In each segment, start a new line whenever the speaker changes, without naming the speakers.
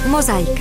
Mozaika.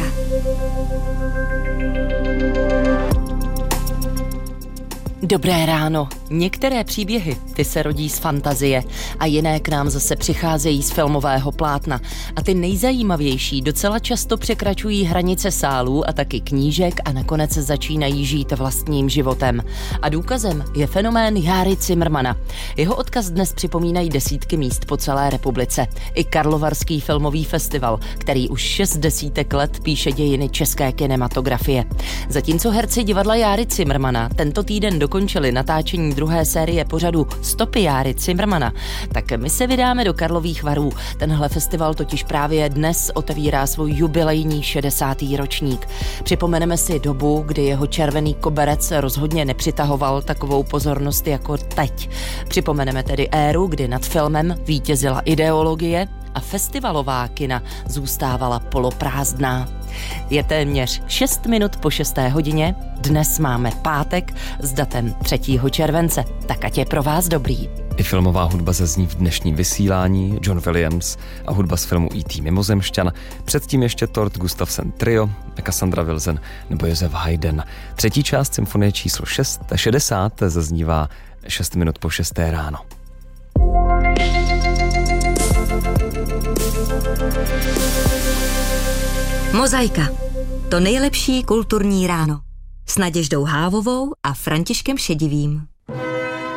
Dobré ráno. Některé příběhy, ty se rodí z fantazie a jiné k nám zase přicházejí z filmového plátna. A ty nejzajímavější docela často překračují hranice sálů a taky knížek a nakonec začínají žít vlastním životem. A důkazem je fenomén Járy Cimrmana. Jeho odkaz dnes připomínají desítky míst po celé republice. I Karlovarský filmový festival, který už 6 desítek let píše dějiny české kinematografie. Zatímco herci divadla Járy Cimrmana tento týden dokončili natáčení druhé série pořadu Stopy Járy Cimrmana, tak my se vydáme do Karlových Varů. Tenhle festival totiž právě dnes otevírá svůj jubilejní 60. ročník. Připomeneme si dobu, kdy jeho červený koberec rozhodně nepřitahoval takovou pozornost jako teď. Připomeneme tedy éru, kdy nad filmem vítězila ideologie a festivalová kina zůstávala poloprázdná. Je téměř 6 minut po 6. hodině, dnes máme pátek s datem 3. července, tak ať je pro vás dobrý.
I filmová hudba zazní v dnešním vysílání, John Williams a hudba z filmu E.T. Mimozemšťan, předtím ještě Tord Gustafsson Trio, Cassandra Wilson nebo Josef Haydn. Třetí část symfonie číslo 60 zaznívá 6 minut po 6. ráno.
Mozaika. To nejlepší kulturní ráno. S Naděždou Hávovou a Františkem Šedivým.